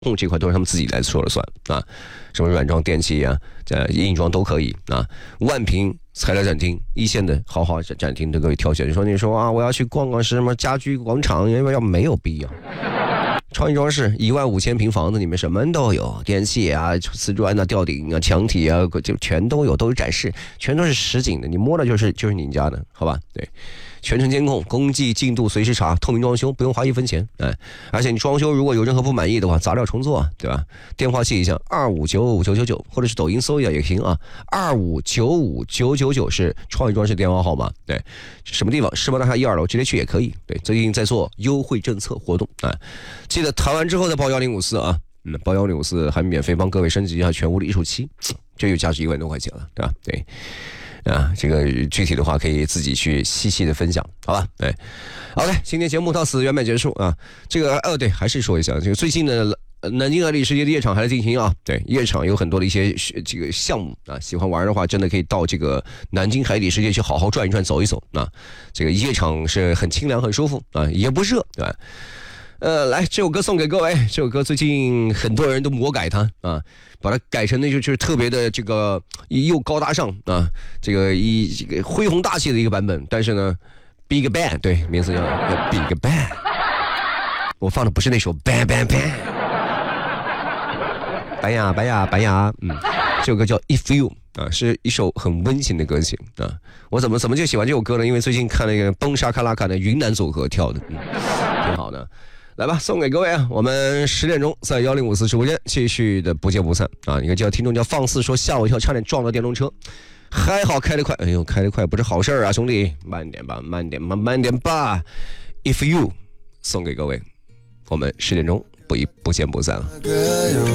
这块都是他们自己来说了算啊，什么软装、电器啊、硬装都可以啊。万平材料展厅，一线的豪华展厅都可以挑选。你说啊，我要去逛逛什么家居广场，因为没有必要。创意装饰15000平房子里面什么都有，电器啊、瓷砖啊、吊顶啊、墙体啊，就全都有，都有展示，全都是实景的，你摸的就是你家的，好吧？对，全程监控，公祭进度随时查，透明装修，不用花1分钱，哎，而且你装修如果有任何不满意的话，砸掉重做，对吧？电话记一下2595999，或者是抖音搜一下也行啊，2595999是创意装饰电话号码。对，什么地方？世贸大厦1、2楼直接去也可以。对，最近在做优惠政策活动啊。记得谈完之后再报1054啊，报1054还免费帮各位升级一下全屋的1.7期，这就价值1万多块钱了，对吧？对，啊，这个具体的话可以自己去细细的分享，好吧？对 ，OK， 今天节目到此圆满结束啊。这个对，还是说一下，这个最近的南京海底世界的夜场还在进行啊。对，夜场有很多的一些这个项目啊，喜欢玩的话，真的可以到这个南京海底世界去好好转一转、走一走啊。这个夜场是很清凉、很舒服啊，也不热，对吧？来，这首歌送给各位。这首歌最近很多人都魔改它啊，把它改成的就是特别的这个又高大上啊，这个恢宏大气的一个版本。但是呢 ，Big Bang 对，名字叫 Big Bang。我放的不是那首 Bang Bang Bang。白牙，这首歌叫 If You 啊，是一首很温情的歌曲啊。我怎么就喜欢这首歌呢？因为最近看了一个崩沙卡拉卡的云南组合跳的，挺好的。来吧，送给各位啊！我们10点钟在1054直播间继续的不见不散啊！一个叫听众叫放肆说吓我一跳，差点撞到电动车，还好开得快。哎呦，开得快不是好事啊，兄弟，慢点吧。If You 送给各位，我们10点钟不见不散了。